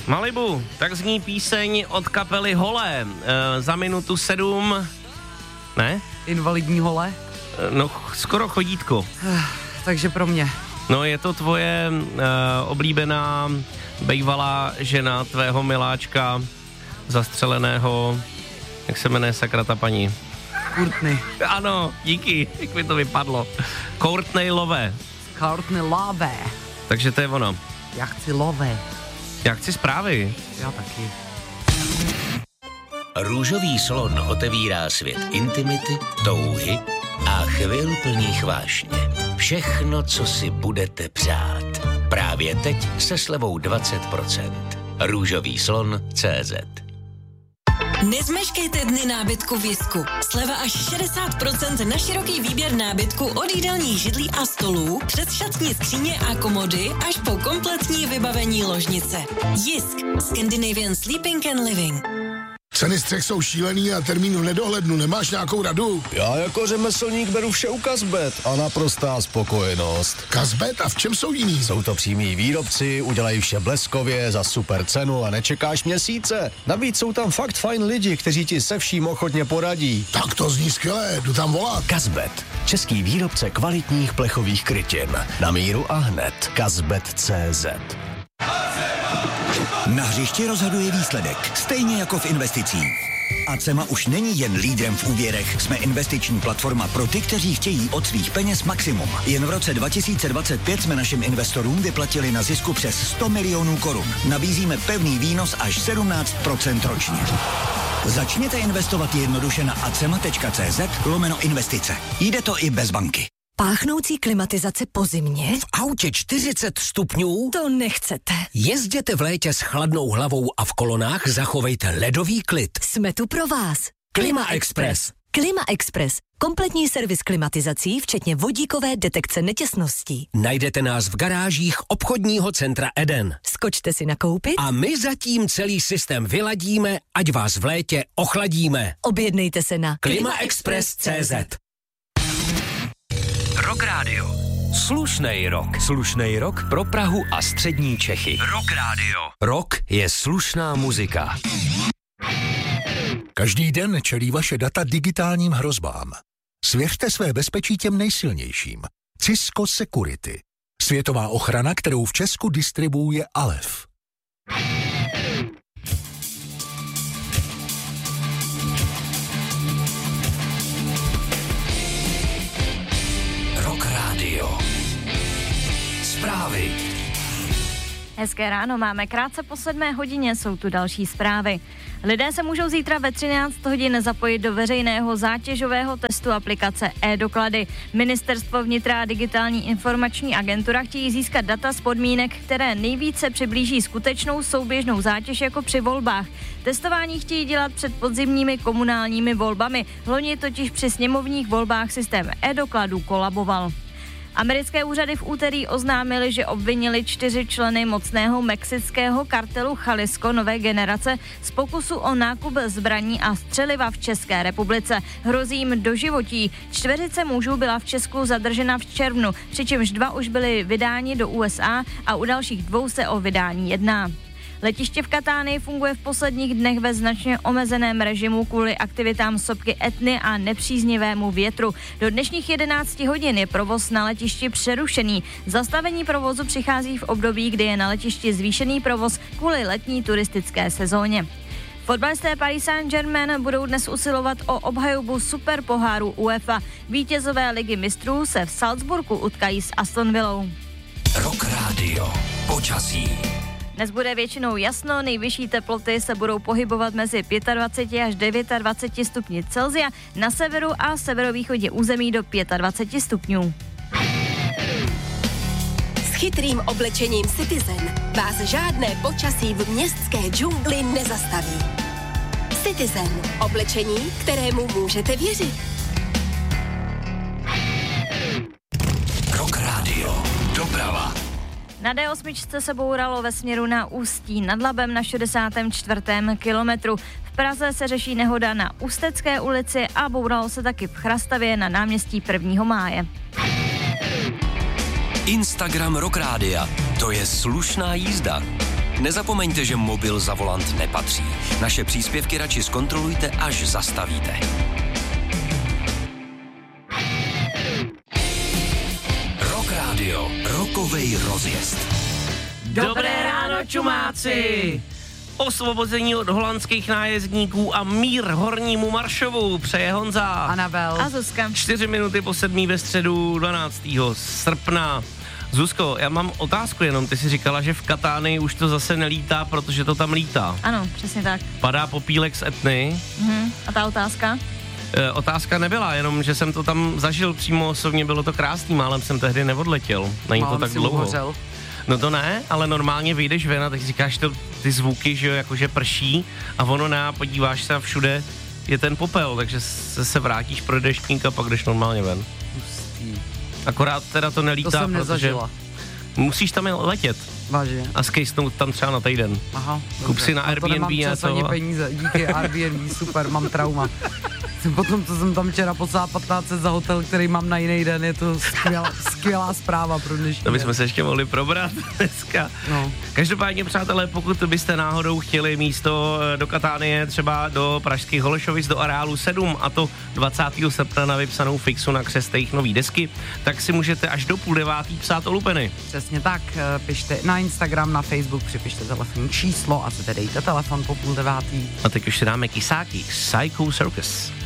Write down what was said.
Malibu, tak zní píseň od kapely Hole, za minutu 7, ne? Invalidní hole? No, skoro chodítko. Takže pro mě. No, je to tvoje oblíbená bejvalá žena tvého miláčka zastřeleného, jak se jmenuje sakra ta paní? Courtney. Ano, díky, jak mi to vypadlo. Courtney Love. Courtney Love. Takže to je ono. Já chci Love. Já chci zprávy. Já taky. Růžový slon otevírá svět intimity, touhy a chvil plných vášně. Všechno, co si budete přát. Právě teď se slevou 20%. Růžový slon.cz. Nezmeškejte dny nábytku v Jisku. Sleva až 60% na široký výběr nábytku od jídelních židlí a stolů, přes šatní skříně a komody až po kompletní vybavení ložnice. Jisk. Scandinavian Sleeping and Living. Ceny střech jsou šílený a termín v nedohlednu. Nemáš nějakou radu? Já jako řemeslník beru vše u Kazbet a naprostá spokojenost. Kazbet? A v čem jsou jiný? Jsou to přímí výrobci, udělají vše bleskově, za super cenu a nečekáš měsíce. Navíc jsou tam fakt fajn lidi, kteří ti se vším ochotně poradí. Tak to zní skvěle, jdu tam volat. Kazbet. Český výrobce kvalitních plechových krytin. Na míru a hned. Kazbet.cz. Na hřišti rozhoduje výsledek, stejně jako v investicích. Acema už není jen lídrem v úvěrech, jsme investiční platforma pro ty, kteří chtějí od svých peněz maximum. Jen v roce 2025 jsme našim investorům vyplatili na zisku přes 100 milionů korun. Nabízíme pevný výnos až 17% ročně. Začněte investovat jednoduše na acema.cz/investice. Jde to i bez banky. Páchnoucí klimatizace po zimě? V autě 40 stupňů? To nechcete. Jezděte v létě s chladnou hlavou a v kolonách zachovejte ledový klid. Jsme tu pro vás. Klima Express. Klima Express. Kompletní servis klimatizací, včetně vodíkové detekce netěsností. Najdete nás v garážích obchodního centra Eden. Skočte si nakoupit a my zatím celý systém vyladíme, ať vás v létě ochladíme. Objednejte se na klimaexpress.cz. Rock Radio. Slušnej rock. Slušnej rock pro Prahu a střední Čechy. Rock Radio. Rock je slušná muzika. Každý den čelí vaše data digitálním hrozbám. Svěřte své bezpečí těm nejsilnějším. Cisco Security. Světová ochrana, kterou v Česku distribuuje Alef. Rock Radio. Zprávy. Hezké ráno, máme krátce po 7 hodině, jsou tu další zprávy. Lidé se můžou zítra ve 13 hodin zapojit do veřejného zátěžového testu aplikace e-doklady. Ministerstvo vnitra a digitální informační agentura chtějí získat data z podmínek, které nejvíce přiblíží skutečnou souběžnou zátěž jako při volbách. Testování chtějí dělat před podzimními komunálními volbami. Loni totiž při sněmovních volbách systém e-dokladů kolaboval. Americké úřady v úterý oznámily, že obvinili 4 členy mocného mexického kartelu Jalisco nové generace z pokusu o nákup zbraní a střeliva v České republice. Hrozí jim doživotí. 4 mužů byla v Česku zadržena v červnu, přičemž 2 už byli vydáni do USA a u dalších 2 se o vydání jedná. Letiště v Katánii funguje v posledních dnech ve značně omezeném režimu kvůli aktivitám sopky Etny a nepříznivému větru. Do dnešních 11 hodin je provoz na letišti přerušený. Zastavení provozu přichází v období, kdy je na letišti zvýšený provoz kvůli letní turistické sezóně. Fotbalisté Paris Saint-Germain budou dnes usilovat o obhajobu superpoháru UEFA. Vítězové ligy mistrů se v Salzburgu utkají s Aston Villou. Rock Radio. Počasí. Dnes bude většinou jasno, nejvyšší teploty se budou pohybovat mezi 25 až 29 stupni Celsia, na severu a severovýchodě území do 25 stupňů. S chytrým oblečením Citizen vás žádné počasí v městské džungli nezastaví. Citizen. Oblečení, kterému můžete věřit. Rock Radio. Doprava. Na D8 se bouralo ve směru na Ústí nad Labem na 64. kilometru. V Praze se řeší nehoda na Ústecké ulici a bouralo se taky v Chrastavě na náměstí 1. máje. Instagram Rock Rádia. To je slušná jízda. Nezapomeňte, že mobil za volant nepatří. Naše příspěvky radši zkontrolujte, až zastavíte. Rock Radio. Rockovej rozjezd. Dobré ráno, čumáci! Osvobození od holandských nájezdníků a mír Hornímu Maršovu přeje Honza. Anabel. A Zuzka. 4 minuty po 7 ve středu 12. srpna. Zuzko, já mám otázku jenom. Ty jsi říkala, že v Katánii už to zase nelítá, protože to tam lítá. Ano, přesně tak. Padá popílek z Etny. A ta otázka? Otázka nebyla, jenom že jsem to tam zažil přímo osobně, bylo to krásný, málem jsem tehdy neodletěl. Není to tak dlouho. Uhořel. No to ne, ale normálně vyjdeš ven a tak říkáš ty zvuky, že jo, jakože prší a ono podíváš se a všude je ten popel, takže se vrátíš pro deštník a pak jdeš normálně ven. Pustý. Akorát teda to nelítá, To jsem protože nezažila. musíš tam letět Vážně. a skejsnout tam třeba na týden. Aha. Kup si na Airbnb a to. Nemám peníze, díky Airbnb, super, mám trauma. Potom, co jsem tam včera poslala 1500 za hotel, který mám na jiný den, je to skvělá zpráva pro dnešní. To bychom se ještě mohli probrat dneska. No. Každopádně, přátelé, pokud byste náhodou chtěli místo do Katánie, třeba do pražských Holešovic, do areálu 7, a to 20. srpna na vypsanou fixu na křestech nový desky, tak si můžete až do 8:30 psát o lupeny. Přesně tak, pište na Instagram, na Facebook, připište telefonní číslo a se dejte telefon po 8:30. A teď už si dáme kysáky, Psycho Circus.